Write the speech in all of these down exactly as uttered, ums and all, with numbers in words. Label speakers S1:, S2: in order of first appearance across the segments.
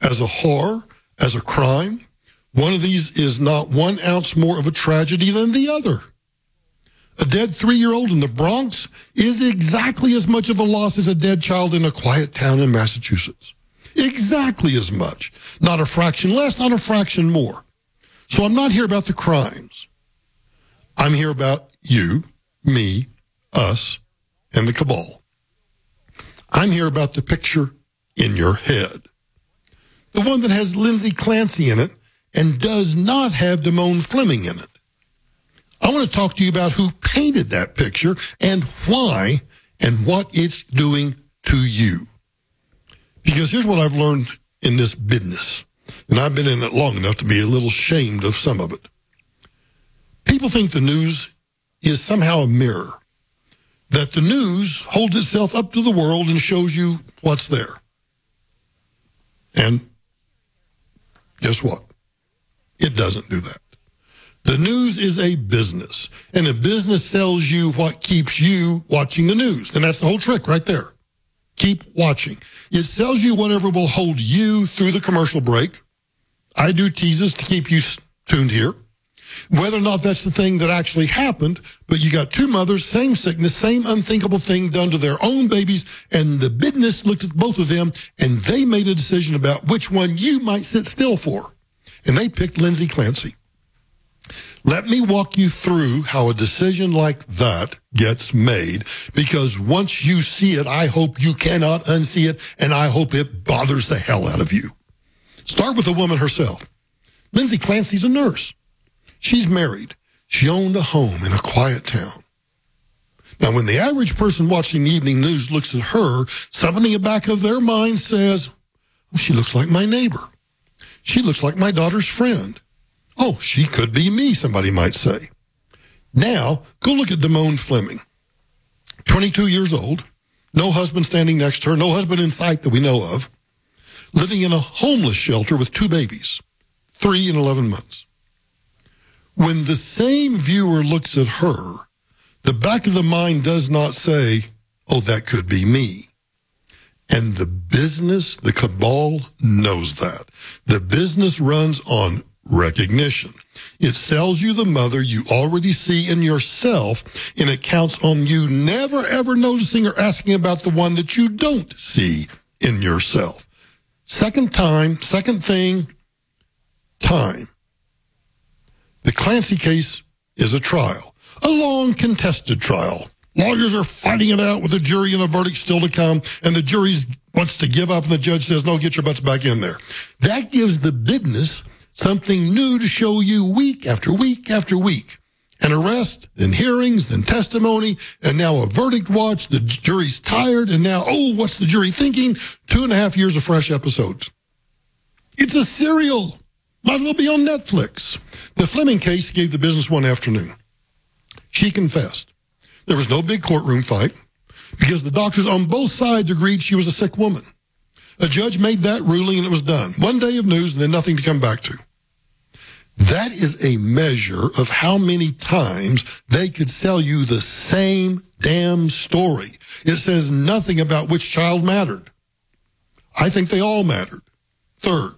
S1: as a horror, as a crime. One of these is not one ounce more of a tragedy than the other. A dead three-year-old in the Bronx is exactly as much of a loss as a dead child in a quiet town in Massachusetts. Exactly as much. Not a fraction less, not a fraction more. So I'm not here about the crimes. I'm here about you, me, us, and the cabal. I'm here about the picture in your head. The one that has Lindsay Clancy in it and does not have Damone Fleming in it. I want to talk to you about who painted that picture and why and what it's doing to you. Because here's what I've learned in this business, and I've been in it long enough to be a little ashamed of some of it. People think the news is somehow a mirror, that the news holds itself up to the world and shows you what's there. And guess what? It doesn't do that. The news is a business, and a business sells you what keeps you watching the news. And that's the whole trick right there. Keep watching. It sells you whatever will hold you through the commercial break. I do teases to keep you tuned here. Whether or not that's the thing that actually happened, but you got two mothers, same sickness, same unthinkable thing done to their own babies, and the business looked at both of them, and they made a decision about which one you might sit still for. And they picked Lindsay Clancy. Let me walk you through how a decision like that gets made, because once you see it, I hope you cannot unsee it, and I hope it bothers the hell out of you. Start with the woman herself. Lindsay Clancy's a nurse. She's married. She owned a home in a quiet town. Now, when the average person watching the evening news looks at her, something in the back of their mind says, oh, she looks like my neighbor. She looks like my daughter's friend. Oh, she could be me, somebody might say. Now, go look at Damone Fleming. twenty-two years old, no husband standing next to her, no husband in sight that we know of, living in a homeless shelter with two babies, three and eleven months. When the same viewer looks at her, the back of the mind does not say, oh, that could be me. And the business, the cabal, knows that. The business runs on recognition. It sells you the mother you already see in yourself, and it counts on you never, ever noticing or asking about the one that you don't see in yourself. Second time, second thing, time. The Clancy case is a trial, a long contested trial. Lawyers are fighting it out with a jury and a verdict still to come, and the jury wants to give up, and the judge says, no, get your butts back in there. That gives the business something new to show you week after week after week. An arrest, then hearings, then testimony, and now a verdict watch. The jury's tired, and now, oh, what's the jury thinking? Two and a half years of fresh episodes. It's a serial. Might as well be on Netflix. The Fleming case gave the business one afternoon. She confessed. There was no big courtroom fight because the doctors on both sides agreed she was a sick woman. A judge made that ruling and it was done. One day of news and then nothing to come back to. That is a measure of how many times they could sell you the same damn story. It says nothing about which child mattered. I think they all mattered. Third,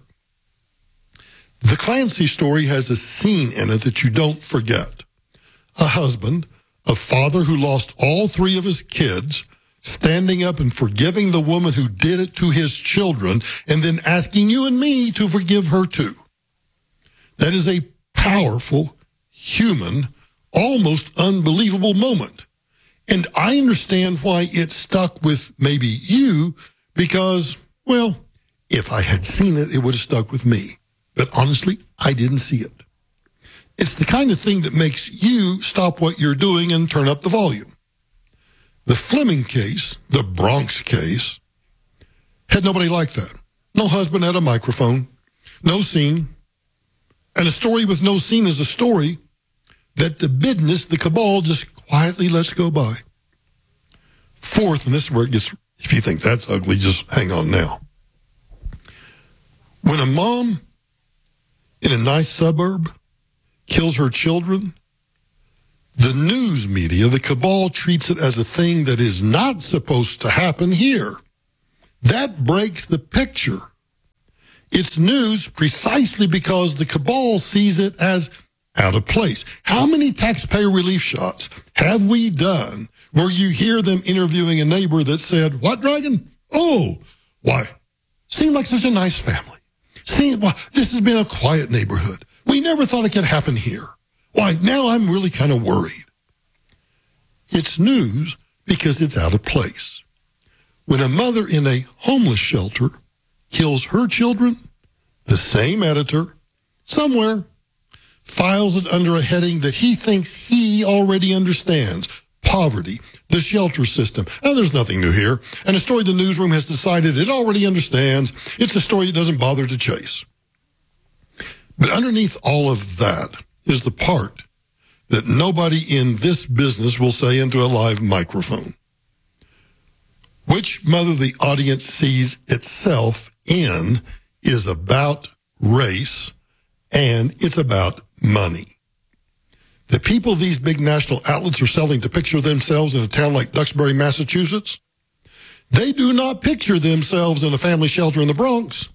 S1: the Clancy story has a scene in it that you don't forget. A husband, a father who lost all three of his kids, standing up and forgiving the woman who did it to his children, and then asking you and me to forgive her too. That is a powerful, human, almost unbelievable moment. And I understand why it stuck with maybe you, because, well, if I had seen it, it would have stuck with me. But honestly, I didn't see it. It's the kind of thing that makes you stop what you're doing and turn up the volume. The Fleming case, the Bronx case, had nobody like that. No husband at a microphone, no scene. And a story with no scene is a story that the business, the cabal, just quietly lets go by. Fourth, and this is where it gets, if you think that's ugly, just hang on now. When a mom in a nice suburb kills her children, the news media, the cabal, treats it as a thing that is not supposed to happen here. That breaks the picture. It's news precisely because the cabal sees it as out of place. How many taxpayer relief shots have we done where you hear them interviewing a neighbor that said, what, Dragon? Oh, why? Seemed like such a nice family. Seemed, well, this has been a quiet neighborhood. We never thought it could happen here. Why, now I'm really kind of worried. It's news because it's out of place. When a mother in a homeless shelter kills her children, the same editor, somewhere, files it under a heading that he thinks he already understands. Poverty, the shelter system. Oh, there's nothing new here. And a story the newsroom has decided it already understands. It's a story it doesn't bother to chase. But underneath all of that is the part that nobody in this business will say into a live microphone. Which mother the audience sees itself in is about race, and it's about money. The people these big national outlets are selling to picture themselves in a town like Duxbury, Massachusetts, they do not picture themselves in a family shelter in the Bronx.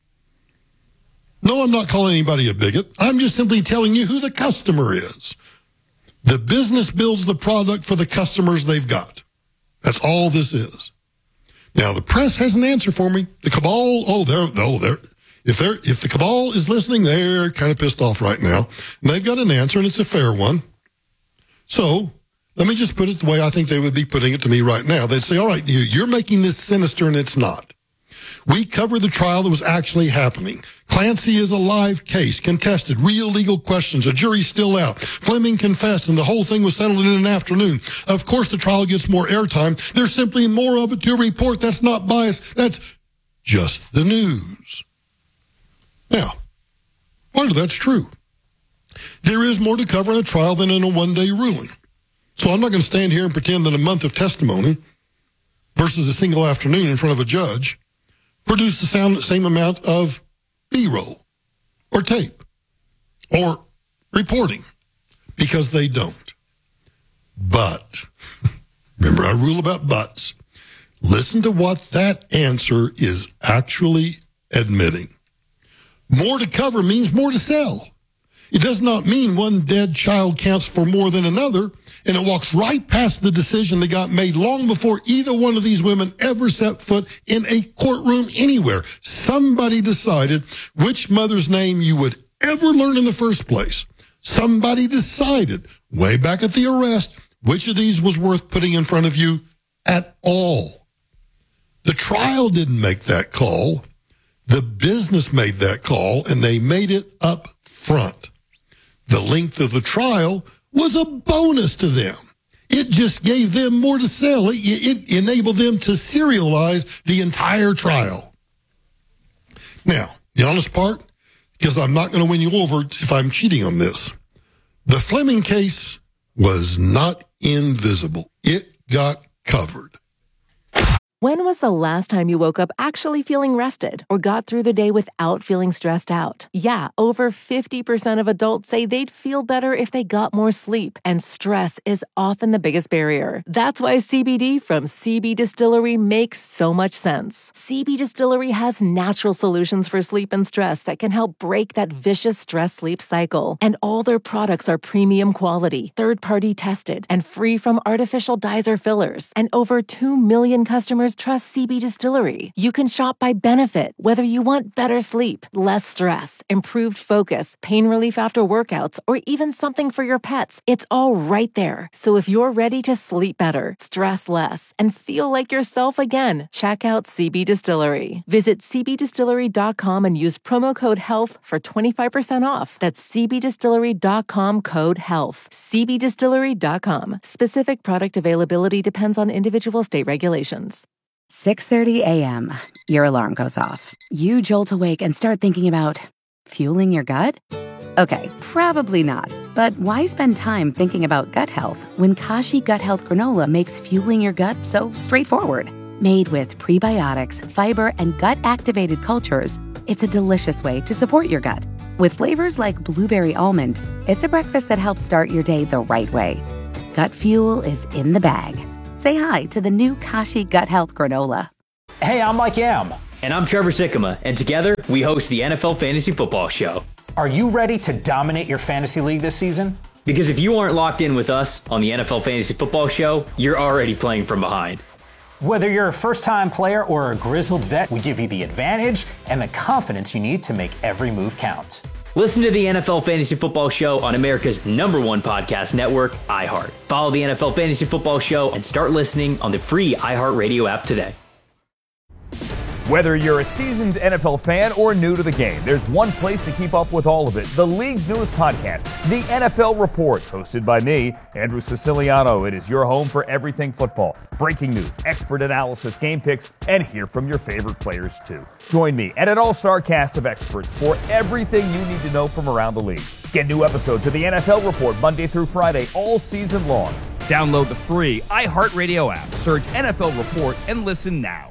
S1: No, I'm not calling anybody a bigot. I'm just simply telling you who the customer is. The business builds the product for the customers they've got. That's all this is. Now, the press has an answer for me. The cabal, oh, they're, oh, they're, if they're, if the cabal is listening, they're kind of pissed off right now. And they've got an answer, and it's a fair one. So, let me just put it the way I think they would be putting it to me right now. They'd say, all right, you're making this sinister, and it's not. We covered the trial that was actually happening. Clancy is a live case, contested, real legal questions, a jury's still out. Fleming confessed, and the whole thing was settled in an afternoon. Of course, the trial gets more airtime. There's simply more of it to report. That's not bias. That's just the news. Now, part of that's true. There is more to cover in a trial than in a one-day ruling. So I'm not going to stand here and pretend that a month of testimony versus a single afternoon in front of a judge produce the sound, same amount of B-roll or tape or reporting, because they don't. But, remember our rule about buts, listen to what that answer is actually admitting. More to cover means more to sell. It does not mean one dead child counts for more than another, and it walks right past the decision that got made long before either one of these women ever set foot in a courtroom anywhere. Somebody decided which mother's name you would ever learn in the first place. Somebody decided way back at the arrest which of these was worth putting in front of you at all. The trial didn't make that call. The business made that call, and they made it up front. The length of the trial was a bonus to them. It just gave them more to sell. It, it enabled them to serialize the entire trial. Now, the honest part, because I'm not going to win you over if I'm cheating on this, the Fleming case was not invisible. It got covered.
S2: When was the last time you woke up actually feeling rested or got through the day without feeling stressed out? Yeah, over fifty percent of adults say they'd feel better if they got more sleep, and stress is often the biggest barrier. That's why C B D from C B Distillery makes so much sense. C B Distillery has natural solutions for sleep and stress that can help break that vicious stress-sleep cycle. And all their products are premium quality, third-party tested, and free from artificial dyes or fillers. And over two million customers trust C B Distillery. You can shop by benefit, whether you want better sleep, less stress, improved focus, pain relief after workouts, or even something for your pets. It's all right there. So if you're ready to sleep better, stress less, and feel like yourself again, check out C B Distillery. Visit c b distillery dot com and use promo code HEALTH for twenty-five percent off. That's c b distillery dot com code HEALTH. c b distillery dot com. Specific product availability depends on individual state regulations.
S3: six thirty a.m. Your alarm goes off. You jolt awake and start thinking about fueling your gut? Okay, probably not. But why spend time thinking about gut health when Kashi Gut Health Granola makes fueling your gut so straightforward? Made with prebiotics, fiber, and gut-activated cultures, it's a delicious way to support your gut. With flavors like blueberry almond, it's a breakfast that helps start your day the right way. Gut fuel is in the bag. Say hi to the new Kashi Gut Health Granola.
S4: Hey, I'm Mike Yam. And I'm Trevor Sikkema, and together we host the N F L Fantasy Football Show.
S5: Are you ready to dominate your fantasy league this season?
S4: Because if you aren't locked in with us on the N F L Fantasy Football Show, you're already playing from behind.
S5: Whether you're a first-time player or a grizzled vet, we give you the advantage and the confidence you need to make every move count.
S4: Listen to the N F L Fantasy Football Show on America's number one podcast network, iHeart. Follow the N F L Fantasy Football Show and start listening on the free iHeartRadio app today.
S6: Whether you're a seasoned N F L fan or new to the game, there's one place to keep up with all of it. The league's newest podcast, the N F L Report, hosted by me, Andrew Siciliano. It is your home for everything football. Breaking news, expert analysis, game picks, and hear from your favorite players too. Join me and an all-star cast of experts for everything you need to know from around the league. Get new episodes of the N F L Report Monday through Friday all season long. Download the free iHeartRadio app, search N F L Report, and listen now.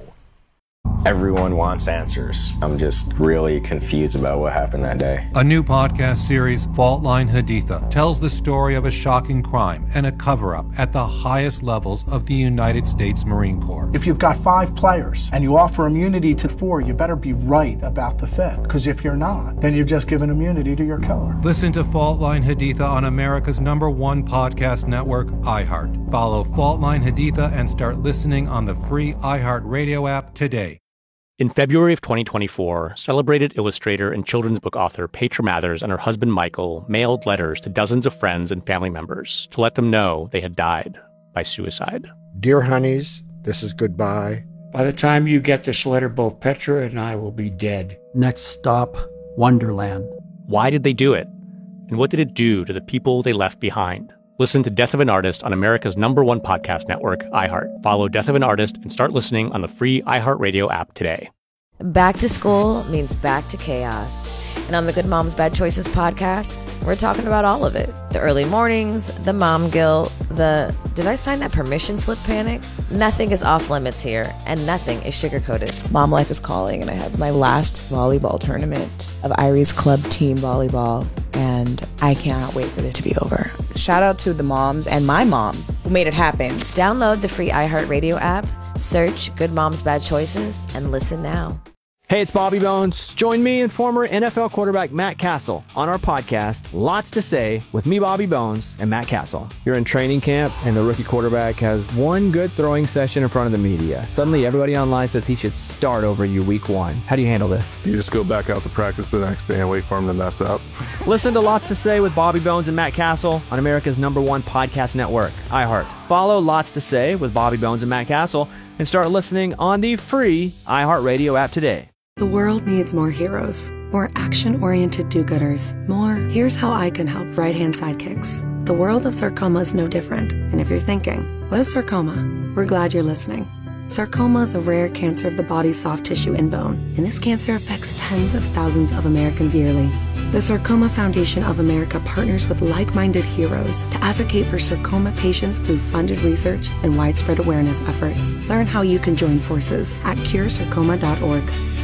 S7: Everyone wants answers. I'm just really confused about what happened that day.
S8: A new podcast series, Fault Line Haditha, tells the story of a shocking crime and a cover-up at the highest levels of the United States Marine Corps.
S9: If you've got five players and you offer immunity to four, you better be right about the fifth. Because if you're not, then you've just given immunity to your killer.
S8: Listen to Fault Line Haditha on America's number one podcast network, iHeart. Follow Fault Line Haditha and start listening on the free iHeartRadio app today.
S10: In February of twenty twenty-four, celebrated illustrator and children's book author Petra Mathers and her husband Michael mailed letters to dozens of friends and family members to let them know they had died by suicide.
S11: Dear honeys, this is goodbye.
S12: By the time you get this letter, both Petra and I will be dead.
S13: Next stop, Wonderland.
S10: Why did they do it? And what did it do to the people they left behind? Listen to Death of an Artist on America's number one podcast network, iHeart. Follow Death of an Artist and start listening on the free iHeartRadio app today.
S14: Back to school means back to chaos. And on the Good Moms Bad Choices podcast, we're talking about all of it. The early mornings, the mom guilt, the did I sign that permission slip panic? Nothing is off limits here, and nothing is sugar-coated.
S15: Mom life is calling, and I have my last volleyball tournament of Irie's club team volleyball, and I cannot wait for it to be over. Shout out to the moms and my mom who made it happen.
S14: Download the free iHeartRadio app, search Good Moms Bad Choices, and listen now.
S16: Hey, it's Bobby Bones. Join me and former N F L quarterback Matt Castle on our podcast, Lots to Say, with me, Bobby Bones, and Matt Castle. You're in training camp, and the rookie quarterback has one good throwing session in front of the media. Suddenly, everybody online says he should start over you week one. How do you handle this?
S17: You just go back out to practice the next day and wait for him to mess up.
S16: Listen to Lots to Say with Bobby Bones and Matt Castle on America's number one podcast network, iHeart. Follow Lots to Say with Bobby Bones and Matt Castle and start listening on the free iHeartRadio app today.
S18: The world needs more heroes, more action-oriented do-gooders, more here's how I can help right-hand sidekicks. The world of sarcoma is no different, and if you're thinking, what is sarcoma? We're glad you're listening. Sarcoma is a rare cancer of the body's soft tissue and bone, and this cancer affects tens of thousands of Americans yearly. The Sarcoma Foundation of America partners with like-minded heroes to advocate for sarcoma patients through funded research and widespread awareness efforts. Learn how you can join forces at cure sarcoma dot org.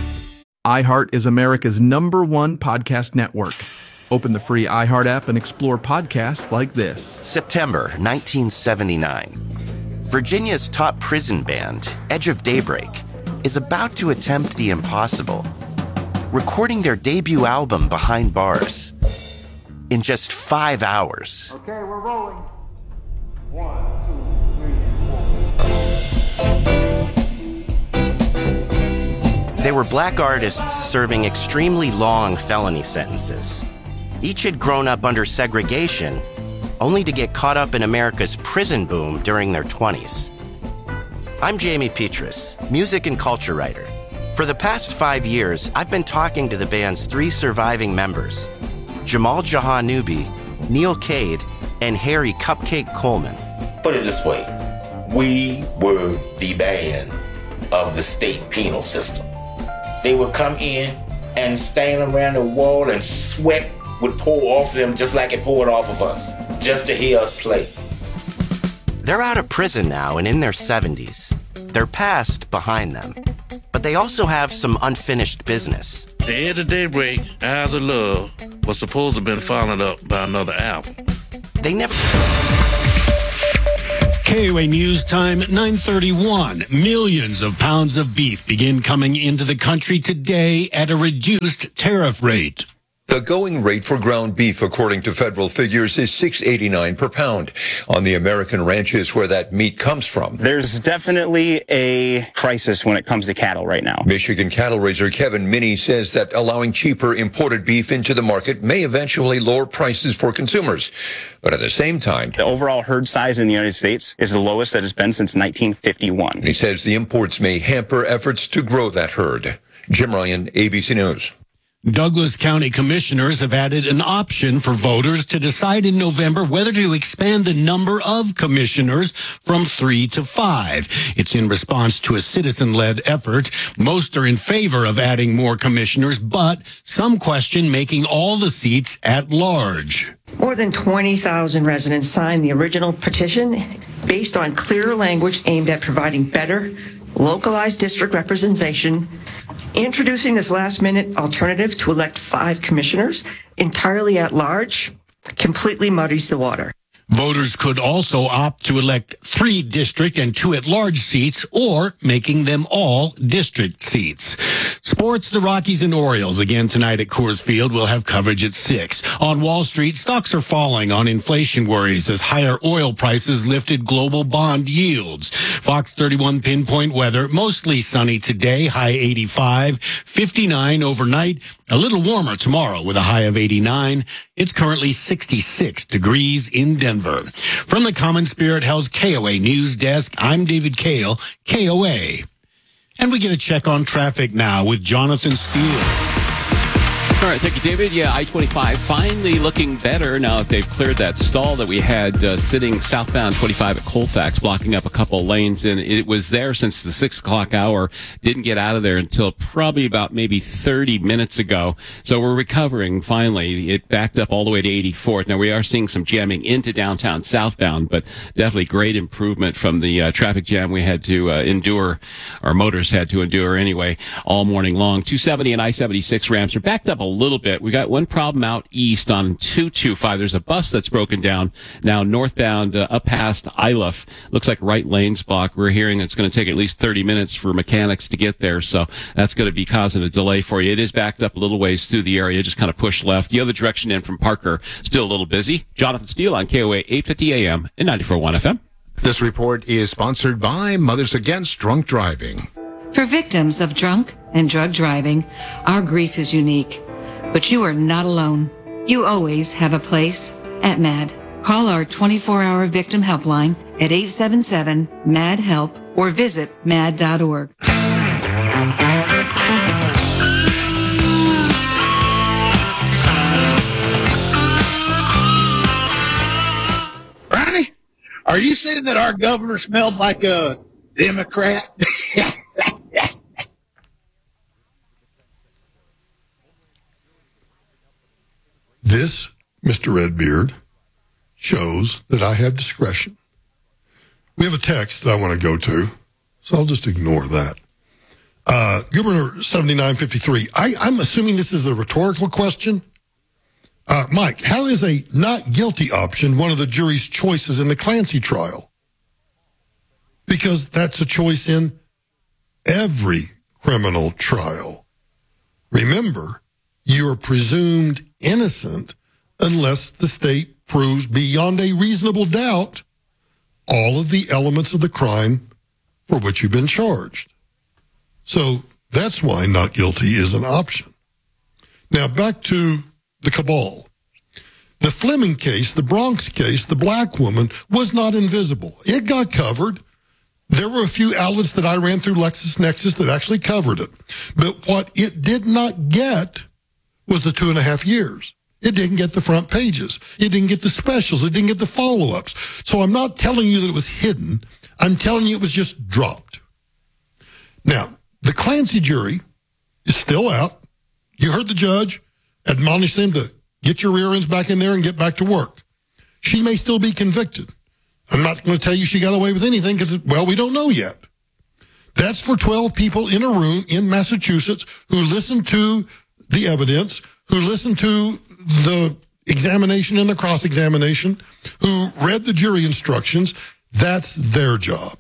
S19: iHeart is America's number one podcast network. Open the free iHeart app and explore podcasts like this.
S20: September nineteen seventy-nine. Virginia's top prison band, Edge of Daybreak, is about to attempt the impossible, recording their debut album Behind Bars in just five hours.
S21: Okay, we're rolling. One, two, three, four.
S20: They were black artists serving extremely long felony sentences. Each had grown up under segregation, only to get caught up in America's prison boom during their twenties. I'm Jamie Petrus, music and culture writer. For the past five years, I've been talking to the band's three surviving members, Jamal Jahanubi, Neil Cade, and Harry Cupcake Coleman.
S22: Put it this way, we were the band of the state penal system. They would come in and stand around the wall and sweat would pour off them just like it poured off of us, just to hear us play.
S20: They're out of prison now and in their seventies. Their past behind them. But they also have some unfinished business.
S23: The Edge of Daybreak, Eyes of Love, was supposed to have been followed up by another album.
S20: They never...
S1: K O A News Time, nine thirty-one. Millions of pounds of beef begin coming into the country today at a reduced tariff rate.
S2: The going rate for ground beef, according to federal figures, is six dollars and eighty-nine cents per pound on the American ranches where that meat comes from.
S3: There's definitely a crisis when it comes to cattle right now.
S2: Michigan cattle raiser Kevin Minnie says that allowing cheaper imported beef into the market may eventually lower prices for consumers. But at the same time,
S3: the overall herd size in the United States is the lowest that it's been since nineteen fifty-one.
S2: He says the imports may hamper efforts to grow that herd. Jim Ryan, A B C News.
S1: Douglas County commissioners have added an option for voters to decide in November whether to expand the number of commissioners from three to five. It's in response to a citizen-led effort. Most are in favor of adding more commissioners, but some question making all the seats at large.
S24: More than twenty thousand residents signed the original petition based on clearer language aimed at providing better, localized district representation. Introducing this last-minute alternative to elect five commissioners entirely at large completely muddies the water.
S1: Voters could also opt to elect three district and two at-large seats, or making them all district seats. Sports, the Rockies and Orioles again tonight at Coors Field will have coverage at six. On Wall Street, stocks are falling on inflation worries as higher oil prices lifted global bond yields. Fox thirty-one pinpoint weather, mostly sunny today, high eighty-five, fifty-nine overnight, a little warmer tomorrow with a high of eighty-nine. It's currently sixty-six degrees in Denver. From the Common Spirit Health K O A News Desk, I'm David Kale, K O A. And we get a check on traffic now with Jonathan Steele.
S10: All right, thank you, David. Yeah, I twenty-five finally looking better now that they've cleared that stall that we had uh, sitting southbound twenty-five at Colfax, blocking up a couple of lanes. And it was there since the six o'clock hour. Didn't get out of there until probably about maybe thirty minutes ago. So we're recovering finally. It backed up all the way to eighty-fourth. Now we are seeing some jamming into downtown southbound, but definitely great improvement from the uh, traffic jam we had to uh, endure, our motors had to endure anyway, all morning long. two seventy and I seventy-six ramps are backed up a little bit. We got one problem out east on two twenty-five. There's a bus that's broken down now northbound uh, up past Iliff. Looks like right lane's blocked. We're hearing it's going to take at least thirty minutes for mechanics to get there, so that's going to be causing a delay for you. It is backed up a little ways through the area, just kind of push left. The other direction in from Parker, still a little busy. Jonathan Steele on K O A eight fifty A M and ninety-four point one F M.
S25: This report is sponsored by Mothers Against Drunk Driving.
S26: For victims of drunk and drug driving, our grief is unique. But you are not alone. You always have a place at MAD. Call our twenty-four hour victim helpline at eight seven seven, M A D, HELP or visit mad dot org.
S21: Ronnie, are you saying that our governor smelled like a Democrat?
S27: This, Mister Redbeard, shows that I have discretion. We have a text that I want to go to, so I'll just ignore that. Uh, Governor seventy-nine fifty-three, I, I'm assuming this is a rhetorical question. Uh, Mike, how is a not guilty option one of the jury's choices in the Clancy trial? Because that's a choice in every criminal trial. Remember, you are presumed innocent unless the state proves beyond a reasonable doubt all of the elements of the crime for which you've been charged. So that's why not guilty is an option. Now back to the cabal. The Fleming case, the Bronx case, the black woman was not invisible. It got covered. There were a few outlets that I ran through LexisNexis that actually covered it. But what it did not get was the two and a half years. It didn't get the front pages. It didn't get the specials. It didn't get the follow-ups. So I'm not telling you that it was hidden. I'm telling you it was just dropped. Now, the Clancy jury is still out. You heard the judge admonish them to get your rear ends back in there and get back to work. She may still be convicted. I'm not going to tell you she got away with anything because, well, we don't know yet. That's for twelve people in a room in Massachusetts who listened to the evidence, who listened to the examination and the cross-examination, who read the jury instructions. That's their job.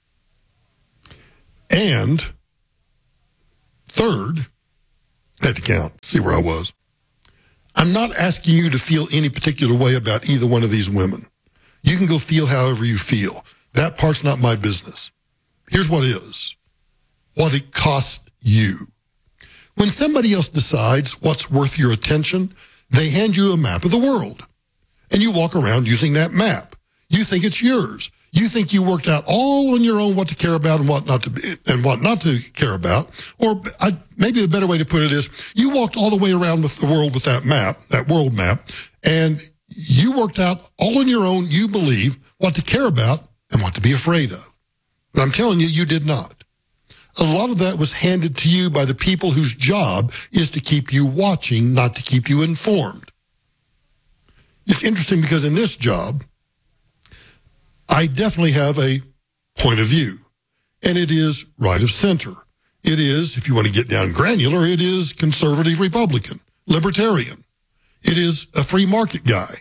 S27: And third, I had to count, see where I was. I'm not asking you to feel any particular way about either one of these women. You can go feel however you feel. That part's not my business. Here's what is. What it costs you. When somebody else decides what's worth your attention, they hand you a map of the world. And you walk around using that map. You think it's yours. You think you worked out all on your own what to care about and what not to be, and what not to care about. Or I, maybe the better way to put it is, you walked all the way around with the world with that map, that world map, and you worked out all on your own, you believe, what to care about and what to be afraid of. But I'm telling you, you did not. A lot of that was handed to you by the people whose job is to keep you watching, not to keep you informed. It's interesting because in this job, I definitely have a point of view, and it is right of center. It is, if you want to get down granular, it is conservative Republican, libertarian. It is a free market guy.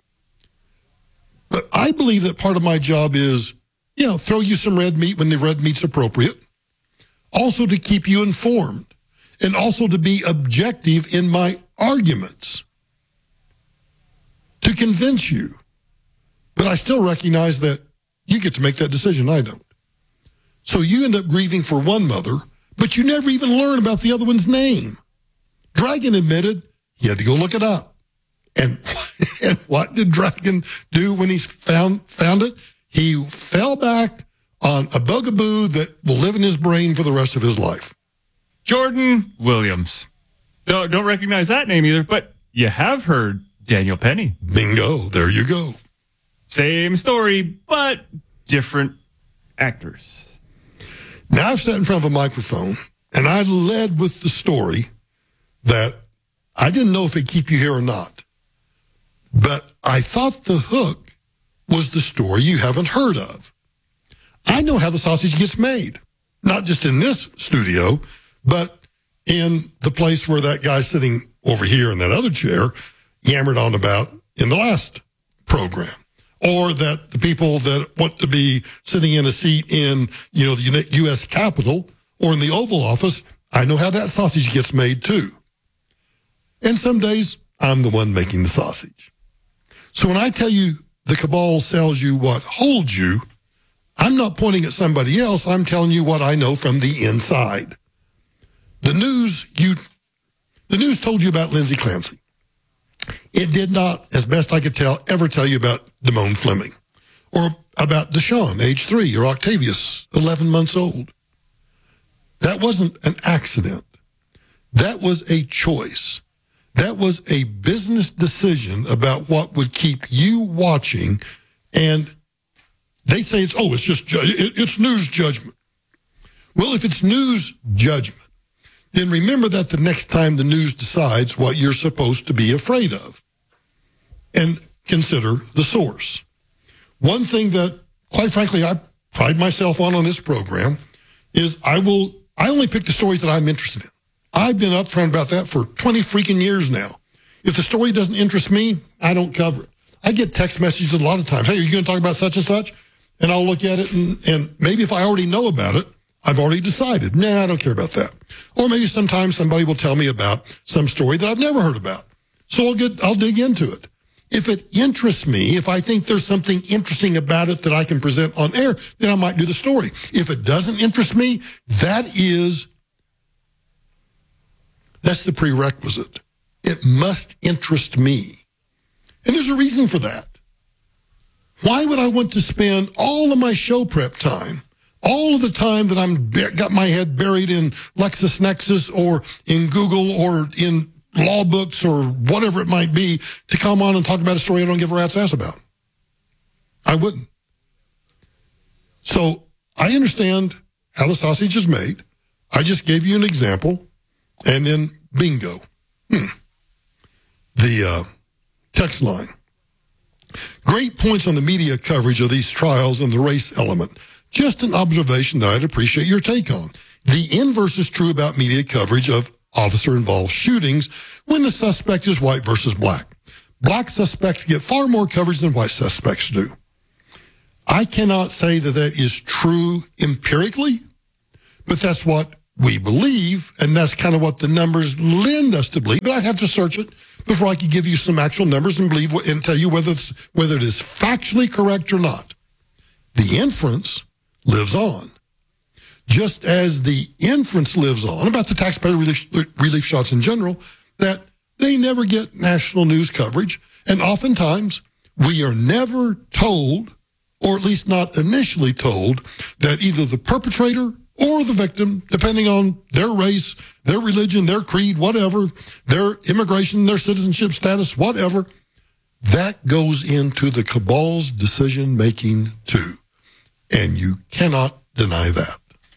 S27: But I believe that part of my job is, you know, throw you some red meat when the red meat's appropriate, also to keep you informed, and also to be objective in my arguments, to convince you. But I still recognize that you get to make that decision. I don't. So you end up grieving for one mother, but you never even learn about the other one's name. Dragon admitted he had to go look it up. And, and what did Dragon do when he found, found it? He fell back on a bugaboo that will live in his brain for the rest of his life.
S4: Jordan Williams. Don't, don't recognize that name either, but you have heard Daniel Penny.
S27: Bingo. There you go.
S4: Same story, but different actors.
S27: Now I've sat in front of a microphone, and I led with the story that I didn't know if it'd keep you here or not. But I thought the hook was the story you haven't heard of. I know how the sausage gets made, not just in this studio, but in the place where that guy sitting over here in that other chair yammered on about in the last program. Or that the people that want to be sitting in a seat in, you know, the U S Capitol or in the Oval Office, I know how that sausage gets made too. And some days I'm the one making the sausage. So when I tell you the cabal sells you what holds you, I'm not pointing at somebody else. I'm telling you what I know from the inside. The news you, the news told you about Lindsay Clancy. It did not, as best I could tell, ever tell you about Damone Fleming or about Deshaun, age three, or Octavius, eleven months old. That wasn't an accident. That was a choice. That was a business decision about what would keep you watching. And they say it's, oh, it's just, ju- it, it's news judgment. Well, if it's news judgment, then remember that the next time the news decides what you're supposed to be afraid of. And consider the source. One thing that, quite frankly, I pride myself on on this program is I will, I only pick the stories that I'm interested in. I've been upfront about that for twenty freaking years now. If the story doesn't interest me, I don't cover it. I get text messages a lot of times. Hey, are you going to talk about such and such? And I'll look at it, and, and maybe if I already know about it, I've already decided, nah, I don't care about that. Or maybe sometimes somebody will tell me about some story that I've never heard about. So I'll get, I'll dig into it. If it interests me, if I think there's something interesting about it that I can present on air, then I might do the story. If it doesn't interest me, that is, that's the prerequisite. It must interest me. And there's a reason for that. Why would I want to spend all of my show prep time, all of the time that I'm got my head buried in LexisNexis or in Google or in law books or whatever it might be, to come on and talk about a story I don't give a rat's ass about? I wouldn't. So I understand how the sausage is made. I just gave you an example, and then bingo. Hmm. The uh, text line. Great points on the media coverage of these trials and the race element. Just an observation that I'd appreciate your take on. The inverse is true about media coverage of officer-involved shootings when the suspect is white versus black. Black suspects get far more coverage than white suspects do. I cannot say that that is true empirically, but that's what we believe, and that's kind of what the numbers lend us to believe. But I'd have to search it before I could give you some actual numbers and believe and tell you whether it's, whether it is factually correct or not. The inference lives on. Just as the inference lives on about the taxpayer relief, relief shots in general, that they never get national news coverage, and oftentimes we are never told, or at least not initially told, that either the perpetrator or the victim, depending on their race, their religion, their creed, whatever, their immigration, their citizenship status, whatever, that goes into the cabal's decision-making too. And you cannot deny that.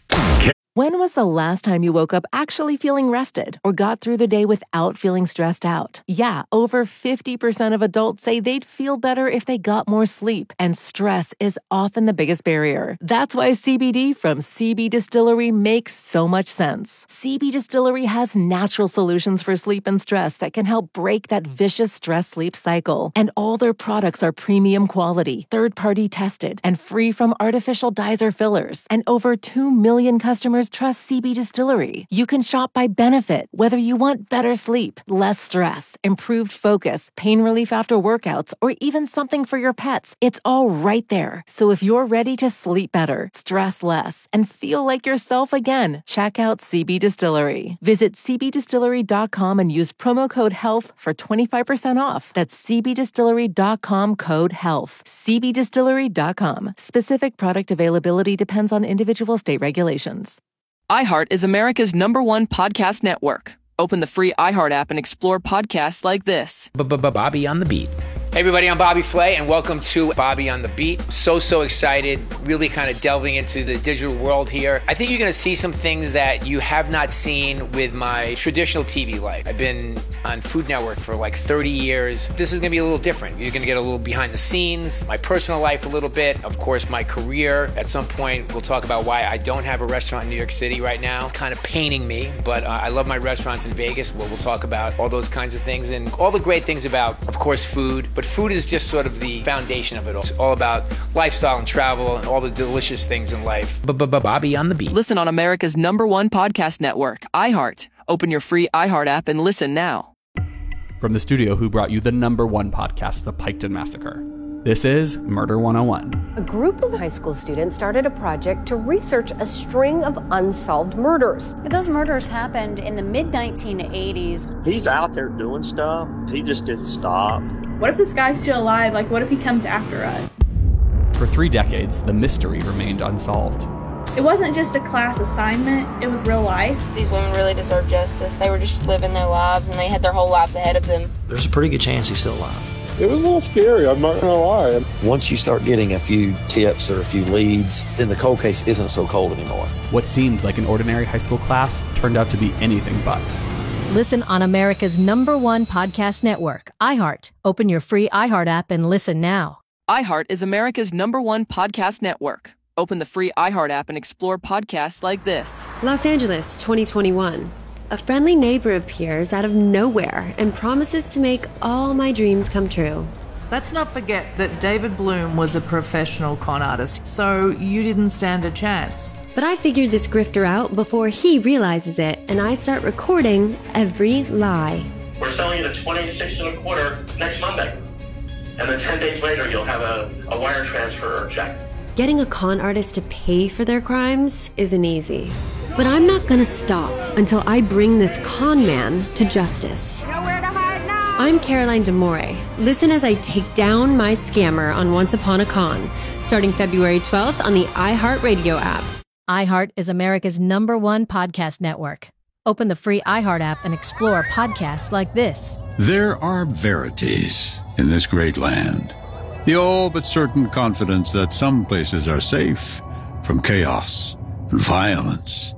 S5: When was the last time you woke up actually feeling rested or got through the day without feeling stressed out? Yeah, over fifty percent of adults say they'd feel better if they got more sleep, and stress is often the biggest barrier. That's why C B D from C B Distillery makes so much sense. C B Distillery has natural solutions for sleep and stress that can help break that vicious stress-sleep cycle. And all their products are premium quality, third-party tested, and free from artificial dyes or fillers. And over two million customers trust C B Distillery. You can shop by benefit, whether you want better sleep, less stress, improved focus, pain relief after workouts, or even something for your pets. It's all right there. So if you're ready to sleep better, stress less, and feel like yourself again, check out C B Distillery. Visit c b distillery dot com and use promo code HEALTH for twenty-five percent off. That's c b distillery dot com code HEALTH. c b distillery dot com. Specific product availability depends on individual state regulations.
S6: iHeart is America's number one podcast network. Open the free iHeart app and explore podcasts like this.
S7: Bobby on the Beat. Hey everybody, I'm Bobby Flay, and welcome to Bobby on the Beat. So, so excited, really kind of delving into the digital world here. I think you're going to see some things that you have not seen with my traditional T V life. I've been on Food Network for like thirty years. This is going to be a little different. You're going to get a little behind the scenes, my personal life a little bit, of course, my career. At some point, we'll talk about why I don't have a restaurant in New York City right now. Kind of paining me, but uh, I love my restaurants in Vegas. Well, we'll talk about all those kinds of things and all the great things about, of course, food. But food is just sort of the foundation of it all. It's all about lifestyle and travel and all the delicious things in life. Bobby on the Beat.
S6: Listen on America's number one podcast network, iHeart. Open your free iHeart app and listen now.
S8: From the studio who brought you the number one podcast, The Piketon Massacre, this is Murder one oh one.
S9: A group of high school students started a project to research a string of unsolved murders.
S11: Those murders happened in the mid nineteen eighties.
S12: He's out there doing stuff. He just didn't stop.
S28: What if this guy's still alive? Like, what if he comes after us?
S8: For three decades, the mystery remained unsolved.
S28: It wasn't just a class assignment, it was real life.
S29: These women really deserve justice. They were just living their lives, and they had their whole lives ahead of them.
S30: There's a pretty good chance he's still alive.
S31: It was a little scary, I'm not gonna lie.
S32: Once you start getting a few tips or a few leads, then the cold case isn't so cold anymore.
S8: What seemed like an ordinary high school class turned out to be anything but.
S33: Listen on America's number one podcast network, iHeart. Open your free iHeart app and listen now.
S6: iHeart is America's number one podcast network. Open the free iHeart app and explore podcasts like this.
S34: Los Angeles, twenty twenty-one. A friendly neighbor appears out of nowhere and promises to make all my dreams come true.
S35: Let's not forget that David Bloom was a professional con artist, so you didn't stand a chance.
S34: But I figured this grifter out before he realizes it, and I start recording every lie.
S36: We're selling it at twenty-six and a quarter next Monday. And then ten days later, you'll have a, a wire transfer or check.
S34: Getting a con artist to pay for their crimes isn't easy. But I'm not gonna stop until I bring this con man to justice.
S35: Nowhere to hide now!
S34: I'm Caroline D'Amore. Listen as I take down my scammer on Once Upon a Con, starting February twelfth on the iHeartRadio app.
S33: iHeart is America's number one podcast network. Open the free iHeart app and explore podcasts like this.
S37: There are verities in this great land. The all but certain confidence that some places are safe from chaos and violence.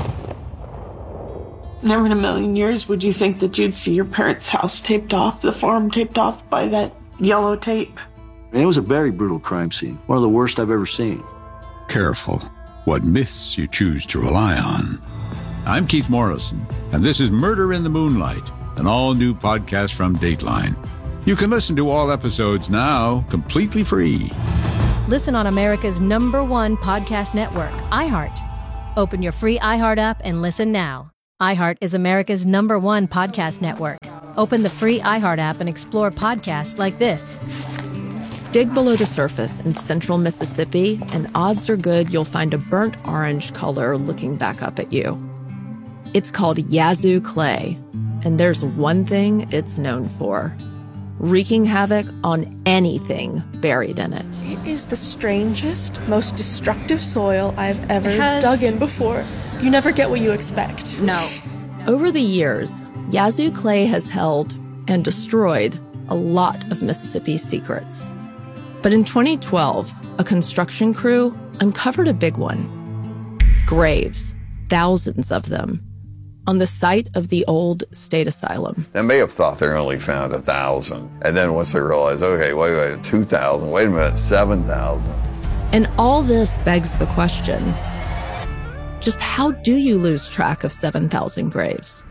S38: Never in a million years would you think that you'd see your parents' house taped off, the farm taped off by that yellow tape.
S39: It was a very brutal crime scene, one of the worst I've ever seen.
S37: Careful what myths you choose to rely on. I'm Keith Morrison, and this is Murder in the Moonlight, an all-new podcast from Dateline. You can listen to all episodes now completely free.
S33: Listen on America's number one podcast network, iHeart. Open your free iHeart app and listen now. iHeart is America's number one podcast network. Open the free iHeart app and explore podcasts like this.
S1: Dig below the surface in central Mississippi, and odds are good you'll find a burnt orange color looking back up at you. It's called Yazoo clay, and there's one thing it's known for: wreaking havoc on anything buried in it.
S38: It is the strangest, most destructive soil I've ever
S1: has...
S38: dug in before. You never get what you expect.
S1: No. Over the years, Yazoo clay has held and destroyed a lot of Mississippi's secrets. But in twenty twelve, a construction crew uncovered a big one. Graves, thousands of them, on the site of the old state asylum.
S2: They may have thought they only found a thousand. And then once they realized, okay, wait, wait, two thousand, wait a minute, seven thousand.
S1: And all this begs the question, just how do you lose track of seven thousand graves?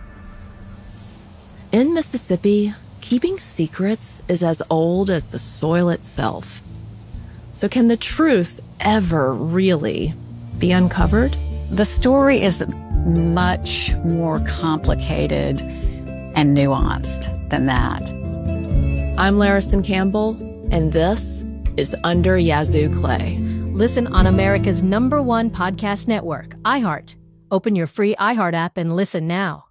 S1: In Mississippi, keeping secrets is as old as the soil itself. So can the truth ever really be uncovered?
S3: The story is much more complicated and nuanced than that.
S1: I'm Larison Campbell, and this is Under Yazoo Clay.
S33: Listen on America's number one podcast network, iHeart. Open your free iHeart app and listen now.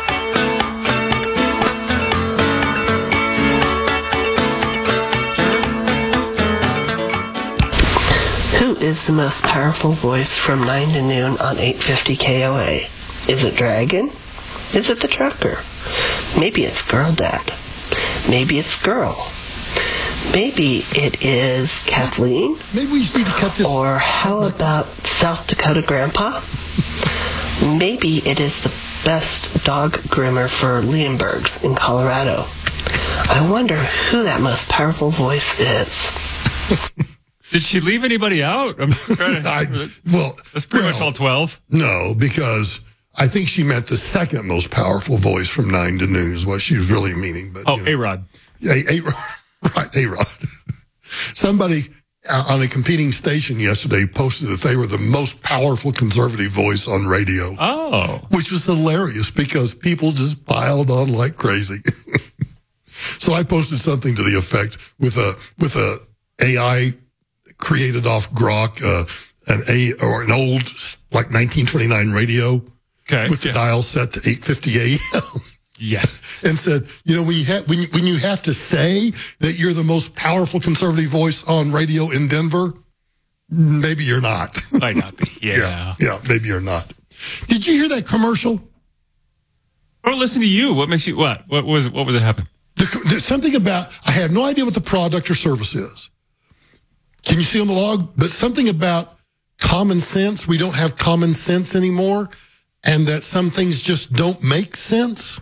S4: Who is the most powerful voice from nine to noon on eight fifty K O A? Is it Dragon? Is it the trucker? Maybe it's Girl Dad. Maybe it's Girl. Maybe it is Kathleen.
S27: Maybe we just need to cut this.
S4: Or how about South Dakota Grandpa? Maybe it is the best dog groomer for Leonbergs in Colorado. I wonder who that most powerful voice is.
S10: Did she leave anybody out? I'm trying to,
S27: I, well,
S10: that's pretty
S27: well,
S10: much all twelve.
S27: No, because I think she meant the second most powerful voice from nine to noon is what she was really meaning. But
S10: oh,
S27: you know,
S10: A-Rod.
S27: A- A- right, A-Rod. Somebody on a competing station yesterday posted that they were the most powerful conservative voice on radio.
S10: Oh.
S27: Which was hilarious because people just piled on like crazy. So I posted something to the effect with a with a A I created off Grok, uh, an A or an old like nineteen twenty-nine radio,
S10: okay,
S27: with the
S10: yeah.
S27: dial set to eight fifty A M.
S10: Yes,
S27: and said, you know, when you have when you, when you have to say that you're the most powerful conservative voice on radio in Denver, maybe you're not.
S10: Might not be. Yeah,
S27: yeah, yeah, maybe you're not. Did you hear that commercial?
S10: Or listen to you. What makes you what? What was it? What was it happen?
S27: There's something about I have no idea what the product or service is. Can you see on the log? But something about common sense. We don't have common sense anymore, and that some things just don't make sense.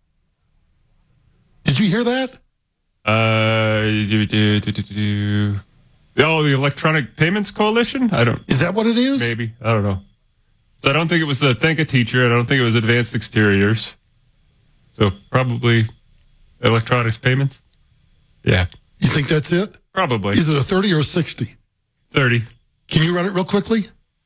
S27: Did you hear that?
S10: Uh, do, do, do, do, do. Oh, the Electronic Payments Coalition? I don't.
S27: Is that what it is?
S10: Maybe. I don't know. So I don't think it was the Thank a Teacher. I don't think it was Advanced Exteriors. So probably electronics payments. Yeah.
S27: You think that's it?
S10: Probably.
S27: Is it a thirty or a sixty?
S10: thirty.
S27: Can you run it real quickly?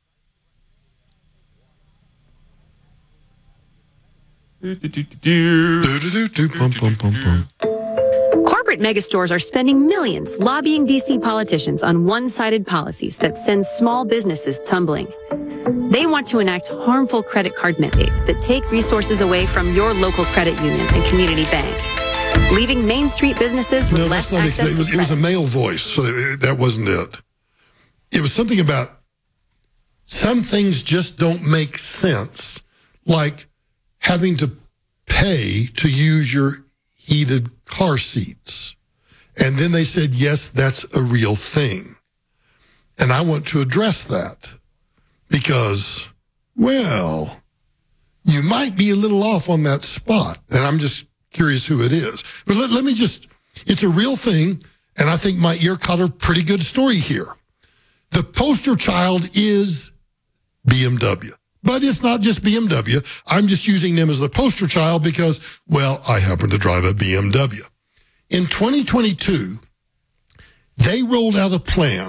S10: Do, do, do, do.
S27: Do, do, do, do, bum, bum, bum, bum.
S13: Corporate megastores are spending millions lobbying D C politicians on one-sided policies that send small businesses tumbling. They want to enact harmful credit card mandates that take resources away from your local credit union and community bank, leaving Main Street businesses with
S27: no,
S13: less
S27: that's not
S13: access
S27: it. It was,
S13: to
S27: it was a
S13: credit.
S27: male voice, so it, that wasn't it. It was something about some things just don't make sense, like having to pay to use your heated car seats. And then they said, yes, that's a real thing. And I want to address that because, well, you might be a little off on that spot. And I'm just curious who it is. But let, let me just, it's a real thing. And I think my ear caught a pretty good story here. The poster child is B M W. But it's not just B M W. I'm just using them as the poster child because, well, I happen to drive a B M W. In twenty twenty-two, they rolled out a plan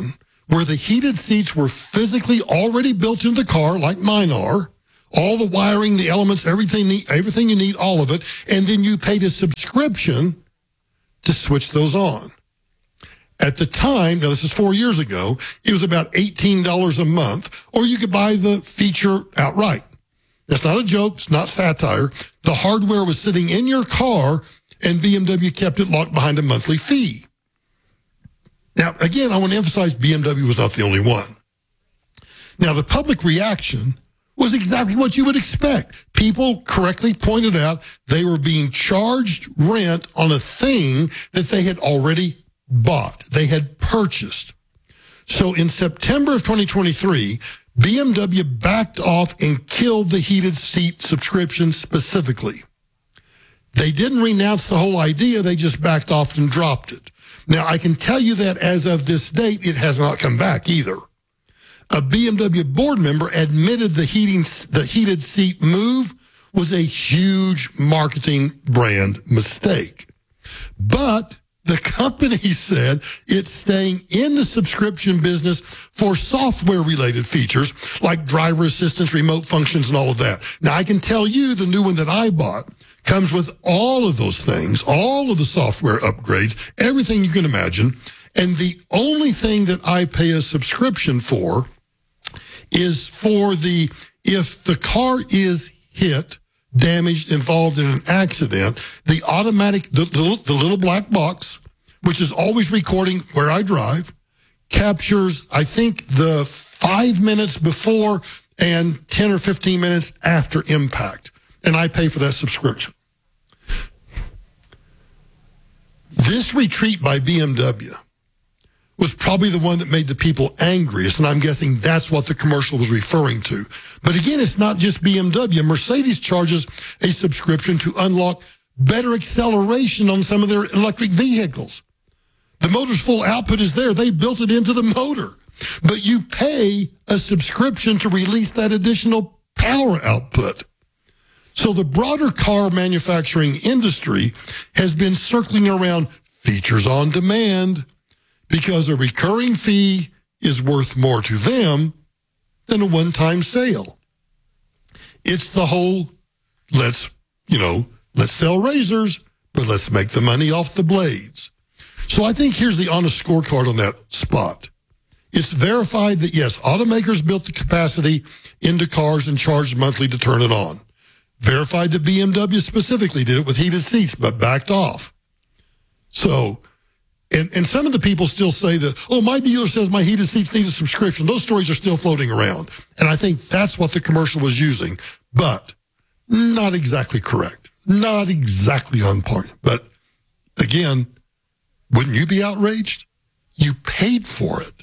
S27: where the heated seats were physically already built into the car, like mine are, all the wiring, the elements, everything, everything you need, all of it, and then you paid a subscription to switch those on. At the time, now this is four years ago, it was about eighteen dollars a month, or you could buy the feature outright. That's not a joke. It's not satire. The hardware was sitting in your car, and B M W kept it locked behind a monthly fee. Now, again, I want to emphasize B M W was not the only one. Now, the public reaction was exactly what you would expect. People correctly pointed out they were being charged rent on a thing that they had already bought. They had purchased. So in September of twenty twenty-three, B M W backed off and killed the heated seat subscription specifically. They didn't renounce the whole idea. They just backed off and dropped it. Now, I can tell you that as of this date, it has not come back either. A B M W board member admitted the heating, the heated seat move was a huge marketing brand mistake. But the company said it's staying in the subscription business for software-related features like driver assistance, remote functions, and all of that. Now, I can tell you the new one that I bought comes with all of those things, all of the software upgrades, everything you can imagine. And the only thing that I pay a subscription for is for the, if the car is hit, damaged, involved in an accident, the automatic, the, the, the little black box, which is always recording where I drive, captures, I think, the five minutes before and ten or fifteen minutes after impact. And I pay for that subscription. This retreat by B M W was probably the one that made the people angriest, and I'm guessing that's what the commercial was referring to. But again, it's not just B M W. Mercedes charges a subscription to unlock better acceleration on some of their electric vehicles. The motor's full output is there. They built it into the motor. But you pay a subscription to release that additional power output. So the broader car manufacturing industry has been circling around features on demand, because a recurring fee is worth more to them than a one-time sale. It's the whole, let's, you know, let's sell razors, but let's make the money off the blades. So I think here's the honest scorecard on that spot. It's verified that, yes, automakers built the capacity into cars and charged monthly to turn it on. Verified that B M W specifically did it with heated seats, but backed off. So... And and some of the people still say that, oh, my dealer says my heated seats need a subscription. Those stories are still floating around. And I think that's what the commercial was using. But not exactly correct. Not exactly on point. But again, wouldn't you be outraged? You paid for it.